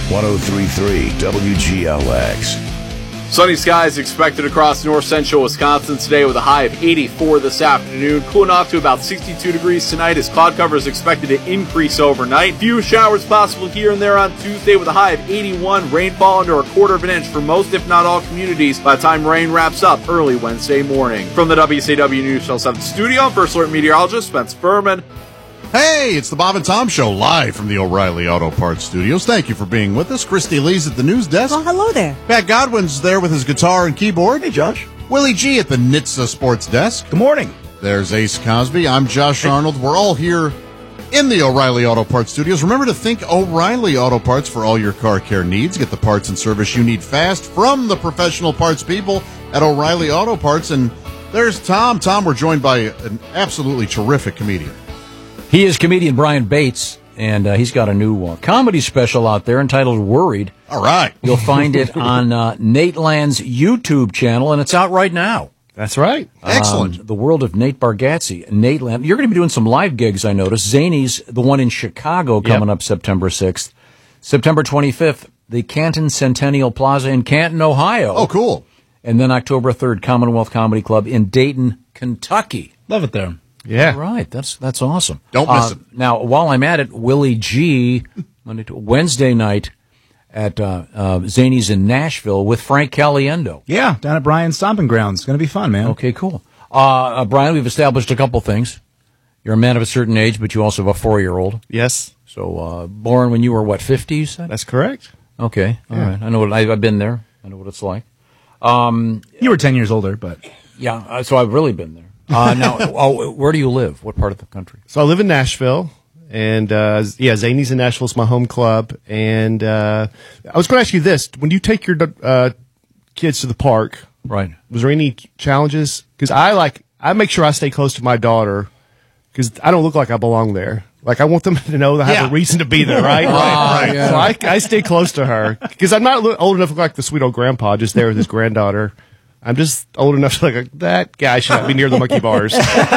103.3 WGLX. Sunny skies expected across north central Wisconsin today with a high of 84 this afternoon. Cooling off to about 62 degrees tonight as cloud cover is expected to increase overnight. Few showers possible here and there on Tuesday with a high of 81. Rainfall under a quarter of an inch for most, if not all, communities by the time rain wraps up early Wednesday morning. From the WCW News Channel 7 studio, First Alert meteorologist Spence Furman. Hey, it's the Bob and Tom Show live from the O'Reilly Auto Parts Studios. Thank you for being with us. Christy Lee's at the news desk. Well, hello there. Pat Godwin's there with his guitar and keyboard. Hey, Josh. Willie G at the NHTSA Sports Desk. Good morning. There's Ace Cosby. I'm Josh Arnold. We're all here in the O'Reilly Auto Parts Studios. Remember to think O'Reilly Auto Parts for all your car care needs. Get the parts and service you need fast from the professional parts people at O'Reilly Auto Parts. And there's Tom. Tom, we're joined by an absolutely terrific comedian. He is comedian Brian Bates, and he's got a new comedy special out there entitled Worried. All right. You'll find it on Nate Land's YouTube channel, and it's out right now. That's right. Excellent. The world of Nate Bargatze. Nate Land. You're going to be doing some live gigs, I noticed. Zany's, the one in Chicago, coming up September 6th. September 25th, the Canton Centennial Plaza in Canton, Ohio. Oh, cool. And then October 3rd, Commonwealth Comedy Club in Dayton, Kentucky. Love it there. Yeah. All right, that's awesome. Don't miss it. Now, while I'm at it, Willie G, Wednesday night at Zany's in Nashville with Frank Caliendo. Yeah, down at Brian's Stomping Grounds. It's going to be fun, man. Okay, cool. Brian, we've established a couple things. You're a man of a certain age, but you also have a 4-year-old. Yes. So, born when you were, 50, you said? That's correct. Okay, all right. I know I've been there. I know what it's like. You were 10 years older, but... Yeah, so I've really been there. Now, where do you live? What part of the country? So I live in Nashville, and Zany's in Nashville is my home club. And I was going to ask you this: when you take your kids to the park, right? Was there any challenges? Because I make sure I stay close to my daughter because I don't look like I belong there. Like I want them to know that I have a reason to be there, right? Right. Yeah. So I stay close to her because I'm not old enough to look like the sweet old grandpa just there with his granddaughter. I'm just old enough to like that guy should not be near the monkey bars.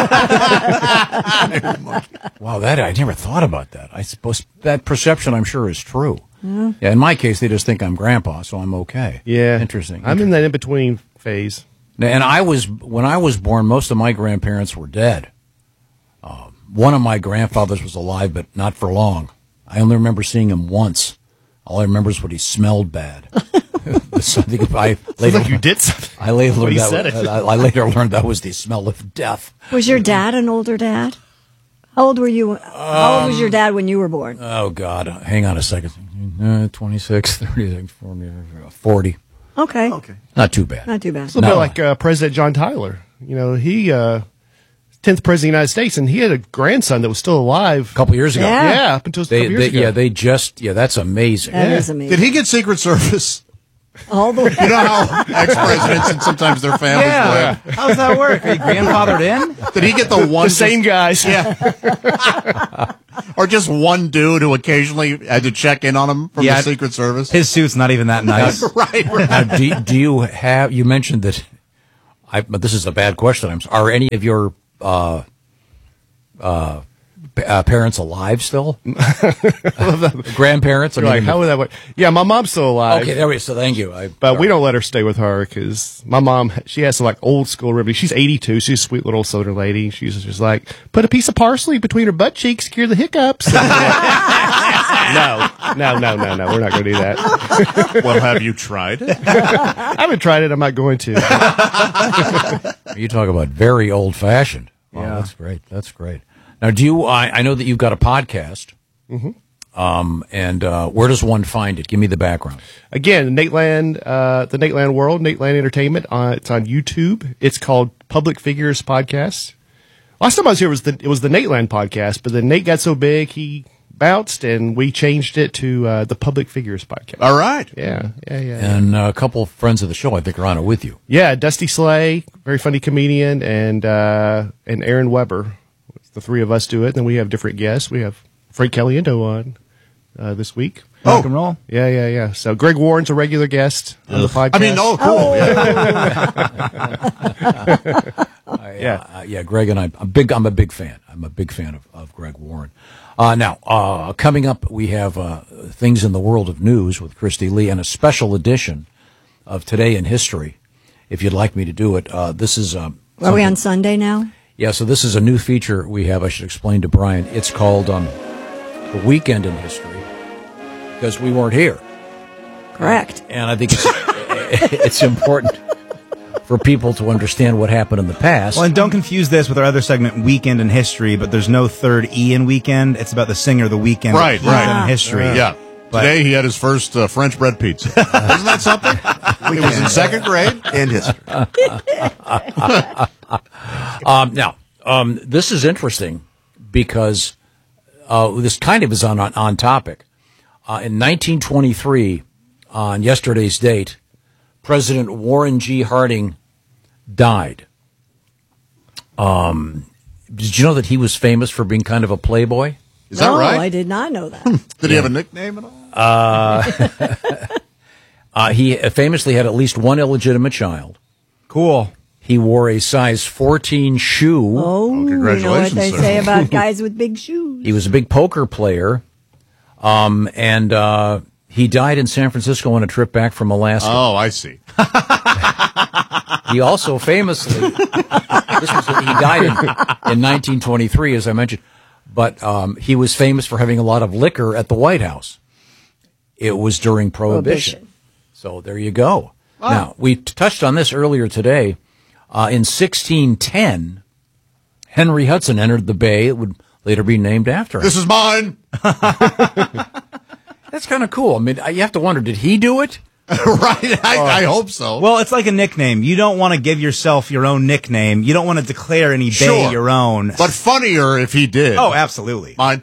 Wow, I never thought about that. I suppose that perception, I'm sure, is true. Yeah, in my case, they just think I'm grandpa, so I'm okay. Yeah, interesting. I'm in that in between phase. And when I was born, most of my grandparents were dead. One of my grandfathers was alive, but not for long. I only remember seeing him once. All I remember is what he smelled bad. Something like you did something. I later learned that was the smell of death. Was your dad an older dad? How old were you? How old was your dad when you were born? Oh, God. Hang on a second. 26, 36, 40. Okay. Not too bad. Not too bad. It's a little bit like President John Tyler. You know, he 10th president of the United States, and he had a grandson that was still alive a couple years ago. Yeah, up until a couple years ago. Yeah, that's amazing. That is amazing. Did he get Secret Service? All the way. You know how ex-presidents and sometimes their families live? How's that work? Are you grandfathered in? Did he get the same guys? Yeah. Or just one dude who occasionally had to check in on him from the Secret Service? His suit's not even that nice. Right. Now, do you have, you mentioned that, but this is a bad question. Are any of your parents alive still? Grandparents? How would that work? Yeah, my mom's still alive. Okay, there we go. So thank you. But we don't let her stay with her because my mom, she has some like old school remedy. She's 82. She's a sweet little Southern lady. She's just like, put a piece of parsley between her butt cheeks, cure the hiccups. No. We're not going to do that. Well, have you tried it? I haven't tried it. I'm not going to. You talk about very old fashioned. Oh, yeah. That's great. Now, I know that you've got a podcast. Mm-hmm. And where does one find it? Give me the background. Again, Nate Land, the Nate Land World, Nate Land Entertainment. It's on YouTube. It's called Public Figures Podcast. Last time I was here, it was the Nate Land podcast, but then Nate got so big, he bounced, and we changed it to the Public Figures Podcast. All right. Yeah. And a couple of friends of the show, I think, are on it with you. Yeah, Dusty Slay, very funny comedian, and Aaron Weber. The three of us do it, and then we have different guests. We have Frank Caliendo on this week. Rock and roll. Yeah. So Greg Warren's a regular guest on the podcast. I mean, cool. Yeah, Greg and I'm a big fan. I'm a big fan of Greg Warren. Now, coming up, we have things in the world of news with Christy Lee and a special edition of Today in History. If you'd like me to do it, this is. Are we on Sunday now? Yeah, so this is a new feature we have. I should explain to Brian. It's called The Weekend in History because we weren't here. Correct. And I think it's important for people to understand what happened in the past. Well, and don't confuse this with our other segment, Weekend in History, but there's no third E in Weekend. It's about the singer, The Weekend. Right. In history. Yeah. But- Today he had his first French bread pizza. Isn't that something? He was in second grade. In history. Now, this is interesting because this kind of is on topic. In 1923, on yesterday's date, President Warren G. Harding died. Did you know that he was famous for being kind of a playboy? Is that right? I did not know that. Did he have a nickname at all? He famously had at least one illegitimate child. Cool. He wore a size 14 shoe. Oh, you know what congratulations, they sir. say about guys with big shoes. He was a big poker player. And he died in San Francisco on a trip back from Alaska. Oh, I see. He also famously, he died in 1923, as I mentioned, but he was famous for having a lot of liquor at the White House. It was during Prohibition. So there you go. Wow. Now, we touched on this earlier today. In 1610, Henry Hudson entered the bay. It would later be named after him. This is mine. That's kind of cool. I mean, you have to wonder, did he do it? Right. I hope so. Well, it's like a nickname. You don't want to give yourself your own nickname. You don't want to declare any bay Sure. your own. But funnier if he did. Oh, absolutely. Mine.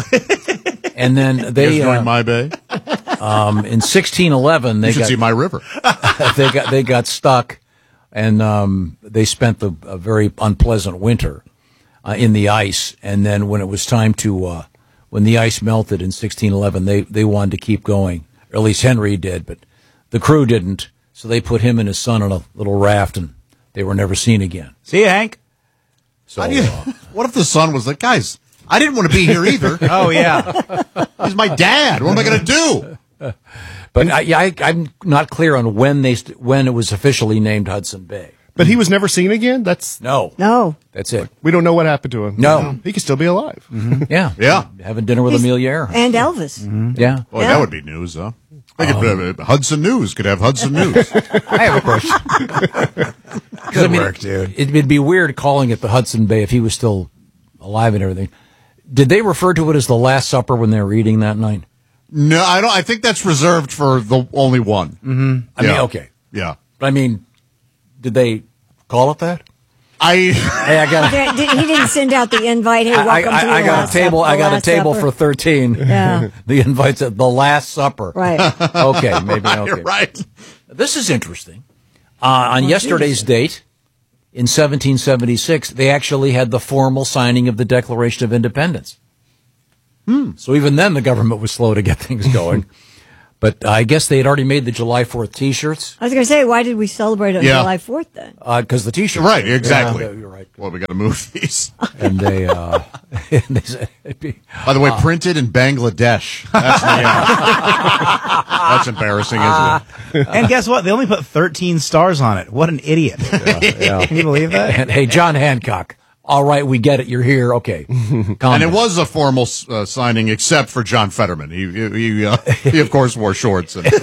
And then You they, guys join my bay. in 1611, You they should see my river. they got stuck, and they spent a very unpleasant winter in the ice. And then when it was time to when the ice melted in 1611, they wanted to keep going, or at least Henry did, but the crew didn't. So they put him and his son on a little raft, and they were never seen again. See you, Hank. So How do you- what if the son was like, guys, I didn't want to be here either. Oh, yeah. He's my dad. What am I going to do? but I'm not clear on when when it was officially named Hudson Bay. But he was never seen again? That's No, that's it. we don't know what happened to him. No. He could still be alive. Yeah, Yeah. having dinner with Amelia Earhart. And Elvis. Yeah. Boy, Yeah. that would be news, huh? They could, Hudson News could have Hudson News. I have a question. Good work, dude. It'd be weird calling it the Hudson Bay if he was still alive and everything. Did they refer to it as the Last Supper when they were eating that night? No, I don't. I think that's reserved for the only one. Mm-hmm. I mean, okay. Yeah. But I mean, did they call it that? Hey, I got He didn't send out the invite. Hey, welcome to the I got last a table. supper, I got a last table supper. for 13. Yeah. The invite's at the Last Supper. Right. Okay, maybe okay. Right. This is interesting. On yesterday's date, in 1776, they actually had the formal signing of the Declaration of Independence. So even then, the government was slow to get things going. But I guess they had already made the July 4th T-shirts I was going to say, why did we celebrate on Yeah. July 4th then? because the T-shirts. Right, exactly. Yeah, you're right. Well, we got to move these. And they, and they said, By the way, printed in Bangladesh. That's, that's embarrassing, isn't it? And guess what? They only put 13 stars on it. What an idiot. Can you believe that? and, hey, John Hancock. All right, we get it. You're here. Okay. Calm And it down. was a formal signing, except for John Fetterman. He of course, wore shorts. And,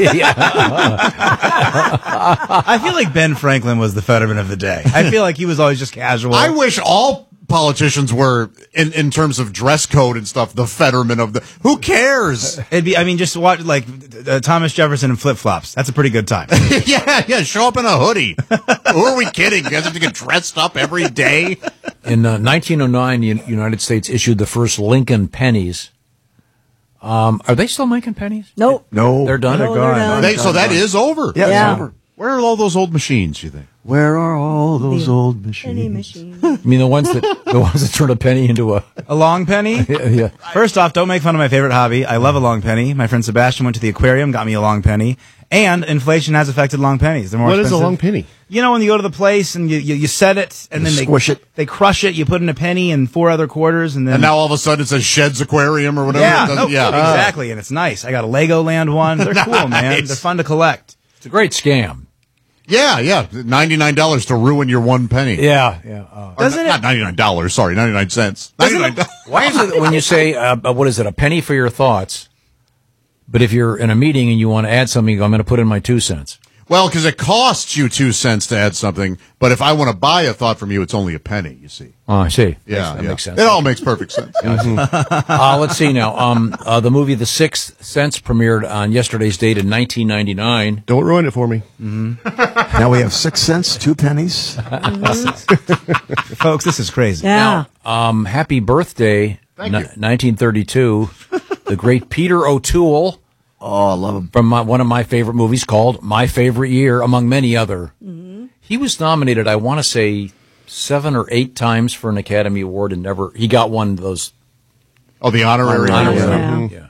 I feel like Ben Franklin was the Fetterman of the day. I feel like he was always just casual. I wish all politicians were, in terms of dress code and stuff, the Fetterman of the. Who cares? It'd be, I mean, just watch, like, Thomas Jefferson in flip-flops. That's a pretty good time. yeah. Show up in a hoodie. Who are we kidding? You guys have to get dressed up every day. In 1909, the United States issued the first Lincoln pennies. Are they still making pennies? Nope. No. They're done? No, they're done. So that is over. Yeah, Yeah. it's over. Where are all those old machines? You think? Where are all those old Penny machines? machine. I mean, the ones that turn a penny into a. A long penny? Yeah. First off, don't make fun of my favorite hobby. I love a long penny. My friend Sebastian went to the aquarium, got me a long penny. And inflation has affected long pennies. They're more What is expensive. a long penny? You know, when you go to the place and you set it, and then they squish it. they crush it. You put in a penny and 4 other quarters, and then And now all of a sudden it says Shed's Aquarium or whatever. yeah, It does- no, yeah. exactly. And it's nice. I got a Legoland one. They're cool, man. They're fun to collect. It's a great scam. Yeah. $99 to ruin your 1 penny. Yeah. Or Doesn't not $99, sorry, 99 cents. $99. Why is it when you say, what is it, a penny for your thoughts, but if you're in a meeting and you want to add something, you go, I'm going to put in my 2 cents. Well, because it costs you 2 cents to add something, but if I want to buy a thought from you, it's only a penny, you see. Oh, I see. Yeah, That makes sense. It all makes perfect sense. Let's see now. The movie The Sixth Sense premiered on yesterday's date in 1999. Don't ruin it for me. Now we have 6 cents, 2 pennies. Folks, this is crazy. Yeah. Now, happy birthday, Thank you. 1932, the great Peter O'Toole. Oh, I love him. From one of my favorite movies called My Favorite Year, among many other. Mm-hmm. He was nominated, I want to say, 7 or 8 times for an Academy Award, and he got one of those. Oh, the honorary. Yeah.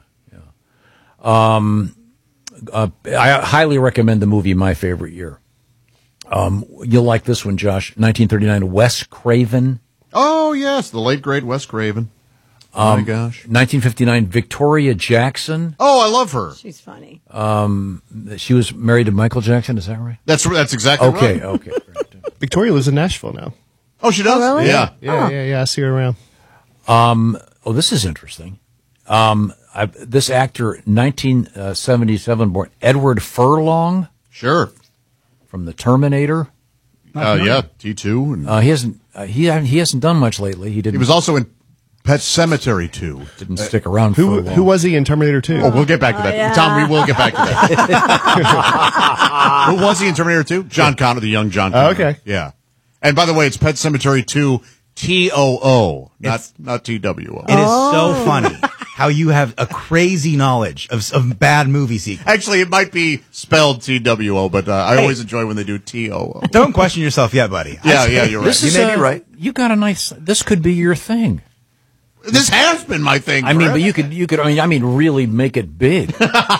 I highly recommend the movie My Favorite Year. You'll like this one, Josh. 1939, Wes Craven. Oh, yes, the late, great Wes Craven. Oh, my gosh. 1959, Victoria Jackson. Oh, I love her. She's funny. She was married to Michael Jackson, is that right? That's exactly Okay, right. okay. Victoria lives in Nashville now. Oh, she does? Oh, really? Yeah. Yeah. I see her around. Oh, this is interesting. This actor, 1977 born, Edward Furlong Sure. from The Terminator. Yeah, T2. And He hasn't done much lately. He he was also in Pet Cemetery 2. didn't stick around for long. Who was he in Terminator 2? Oh, we'll get back to that. yeah. Tom, we will get back to that. Who was he in Terminator 2? John Connor, the young John Connor. Okay. Yeah. And by the way, it's Pet Cemetery 2 TOO, not TWO. It is so funny how you have a crazy knowledge of bad movie sequels. Actually, it might be spelled TWO, but I always enjoy when they do TOO. Don't question yourself yet, buddy. Yeah, you're right. This is may be right. You got a nice. This could be your thing. This has been my thing. I mean, forever. but you could. I mean, really make it big.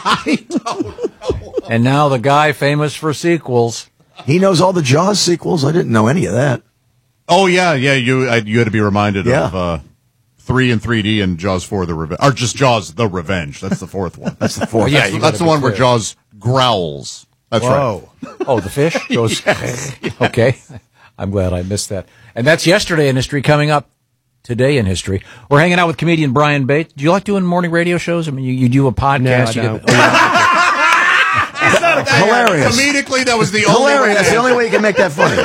And now the guy famous for sequels. He knows all the Jaws sequels. I didn't know any of that. Oh yeah. You had to be reminded Yeah. of 3 in 3D and Jaws 4: The Revenge, or just Jaws: The Revenge. That's the 4th one. That's the fourth. Yeah, you That's the gotta be one where clear. Jaws growls. That's Whoa. Oh, the fish goes. Okay, I'm glad I missed that. And that's yesterday in history. Coming up today in history, we're hanging out with comedian Brian Bates. Do you like doing morning radio shows? I mean, you do a podcast. No, I you don't. Hilarious. Comedically, that was the only way. Hilarious. That's the only way you can make that funny.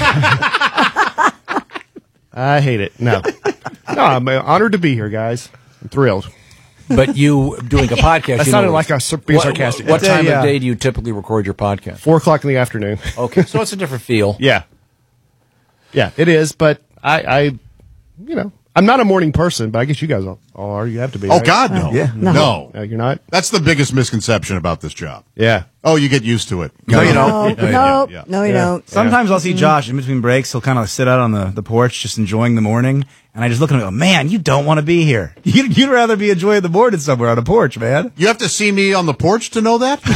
I hate it. No, I'm honored to be here, guys. I'm thrilled. But you doing a podcast? That you sounded know, like I was being sarcastic. What time Yeah. of day do you typically record your podcast? 4:00 in the afternoon. Okay, so it's a different feel. Yeah, it is. But I I'm not a morning person, but I guess you guys all are. You have to be. Oh right? God, no. Yeah. No. No, you're not. That's the biggest misconception about this job. Yeah. Oh, you get used to it. No, you don't. No, you don't. Sometimes I'll see Josh in between breaks. He'll kind of sit out on the porch, just enjoying the morning. And I just look at him and go, man, you don't want to be here. You'd rather be enjoying the morning somewhere on a porch, man. You have to see me on the porch to know that?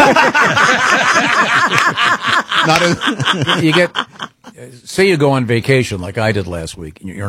Not a, You get, say you go on vacation like I did last week. You're